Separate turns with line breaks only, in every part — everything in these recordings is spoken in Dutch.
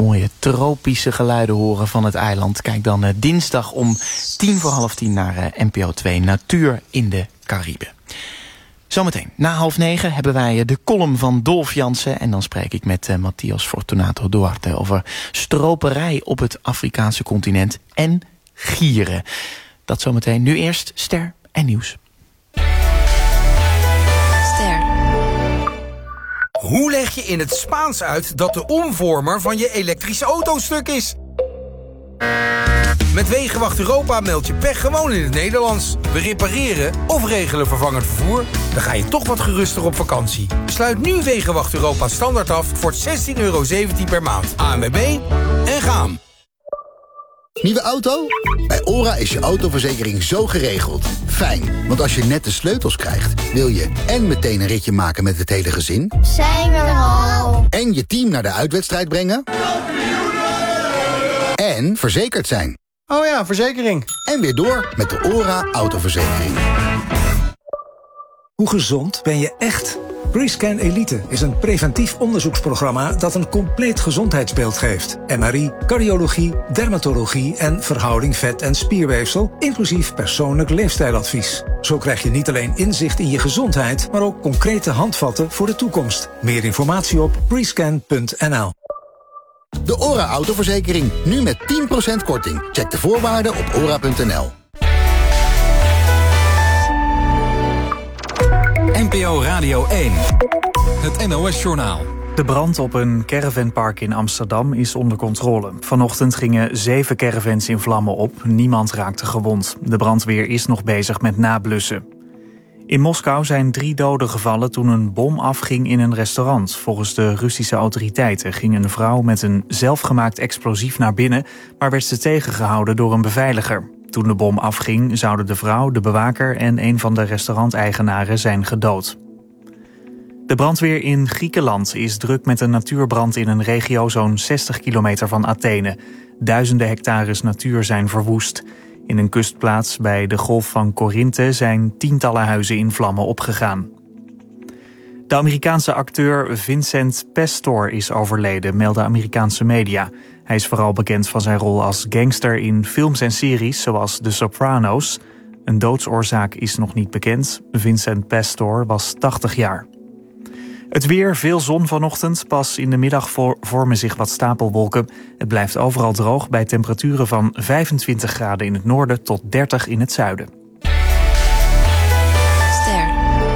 mooie tropische geluiden horen van het eiland. Kijk dan dinsdag om 10:45 naar NPO 2 Natuur in de Cariben. Zometeen, na 8:30 hebben wij de column van Dolf Jansen. En dan spreek ik met Matthias Fortunato Duarte over stroperij op het Afrikaanse continent en gieren. Dat zometeen. Nu eerst Ster en nieuws.
Ster.
Hoe leg je in het Spaans uit dat de omvormer van je elektrische auto stuk is? Met Wegenwacht Europa meld je pech gewoon in het Nederlands. We repareren of regelen vervangend vervoer. Dan ga je toch wat geruster op vakantie. Sluit nu Wegenwacht Europa standaard af voor €16,17 per maand. ANWB en gaan.
Nieuwe auto? Bij OHRA is je autoverzekering zo geregeld. Fijn, want als je net de sleutels krijgt, wil je en meteen een ritje maken met het hele gezin.
Zijn we er al?
En je team naar de uitwedstrijd brengen. En verzekerd zijn.
Oh ja, verzekering.
En weer door met de OHRA autoverzekering.
Hoe gezond ben je echt? Rescan Elite is een preventief onderzoeksprogramma dat een compleet gezondheidsbeeld geeft. MRI, cardiologie, dermatologie en verhouding vet- en spierweefsel, inclusief persoonlijk leefstijladvies. Zo krijg je niet alleen inzicht in je gezondheid, maar ook concrete handvatten voor de toekomst. Meer informatie op rescan.nl.
De OHRA autoverzekering, nu met 10% korting. Check de voorwaarden op ora.nl.
NPO Radio 1. Het NOS-journaal.
De brand op een caravanpark in Amsterdam is onder controle. Vanochtend gingen 7 caravans in vlammen op. Niemand raakte gewond. De brandweer is nog bezig met nablussen. In Moskou zijn 3 doden gevallen toen een bom afging in een restaurant. Volgens de Russische autoriteiten ging een vrouw met een zelfgemaakt explosief naar binnen, maar werd ze tegengehouden door een beveiliger. Toen de bom afging, zouden de vrouw, de bewaker en een van de restauranteigenaren zijn gedood. De brandweer in Griekenland is druk met een natuurbrand in een regio zo'n 60 kilometer van Athene. Duizenden hectares natuur zijn verwoest. In een kustplaats bij de Golf van Corinthe zijn tientallen huizen in vlammen opgegaan. De Amerikaanse acteur Vincent Pastor is overleden, melden Amerikaanse media. Hij is vooral bekend van zijn rol als gangster in films en series zoals The Sopranos. Een doodsoorzaak is nog niet bekend. Vincent Pastor was 80 jaar. Het weer, veel zon vanochtend. Pas in de middag vormen zich wat stapelwolken. Het blijft overal droog bij temperaturen van 25 graden in het noorden tot 30 in het zuiden.
Ster.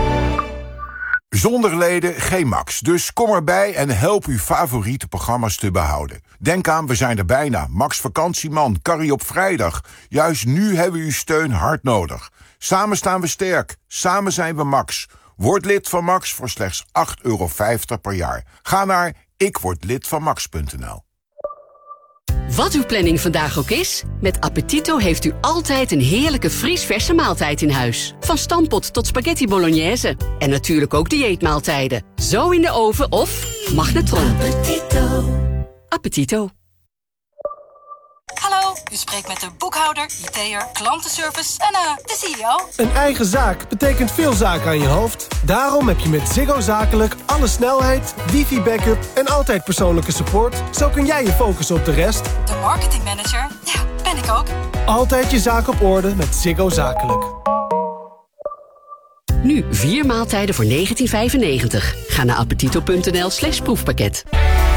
Zonder leden geen Max. Dus kom erbij en help uw favoriete programma's te behouden. Denk aan, we zijn er bijna. Max Vakantieman, Carrie op vrijdag. Juist nu hebben we uw steun hard nodig. Samen staan we sterk. Samen zijn we Max. Word lid van Max voor slechts €8,50 per jaar. Ga naar ikwordlidvanmax.nl.
Wat uw planning vandaag ook is, met Appetito heeft u altijd een heerlijke vriesverse maaltijd in huis. Van stampot tot spaghetti bolognese. En natuurlijk ook dieetmaaltijden. Zo in de oven of magnetron. Appetito. Appetito.
Hallo, u spreekt met de boekhouder, IT'er, klantenservice en de CEO.
Een eigen zaak betekent veel zaken aan je hoofd. Daarom heb je met Ziggo Zakelijk alle snelheid, wifi-backup en altijd persoonlijke support. Zo kun jij je focussen op de rest.
De marketingmanager, ja, ben ik ook.
Altijd je zaak op orde met Ziggo Zakelijk.
Nu 4 maaltijden voor €19,95. Ga naar appetito.nl/proefpakket.